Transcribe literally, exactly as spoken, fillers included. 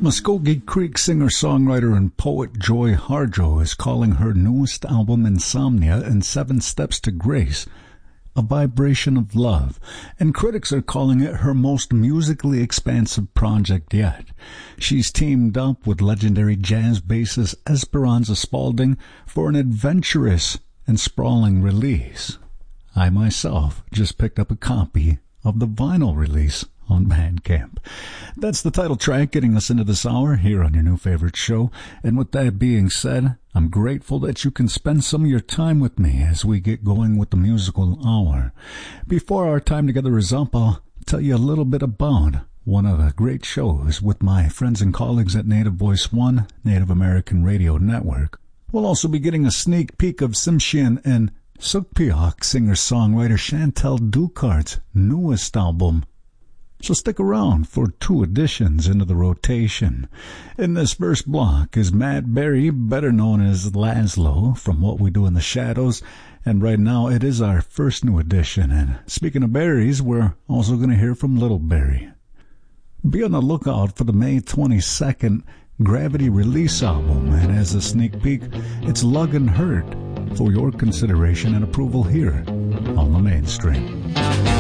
Muskogee Creek singer-songwriter and poet Joy Harjo is calling her newest album Insomnia and Seven Steps to Grace a vibration of love, and critics are calling it her most musically expansive project yet. She's teamed up with legendary jazz bassist Esperanza Spalding for an adventurous and sprawling release. I myself just picked up a copy of the vinyl release on Bandcamp. That's the title track getting us into this hour here on your new favorite show. And with that being said, I'm grateful that you can spend some of your time with me as we get going with the musical hour. Before our time together is up, I'll tell you a little bit about one of the great shows with my friends and colleagues at Native Voice One, Native American Radio Network. We'll also be getting a sneak peek of Tsimshian and Sugpiaq singer-songwriter Chantal Ducart's newest album. So stick around for two editions into the rotation. In this first block is Matt Berry, better known as Laszlo, from What We Do in the Shadows. And right now it is our first new edition. And speaking of berries, we're also going to hear from Little Berry. Be on the lookout for the May twenty-second Gravity release album. And as a sneak peek, it's Lug and Hurt for your consideration and approval here on the Mainstream.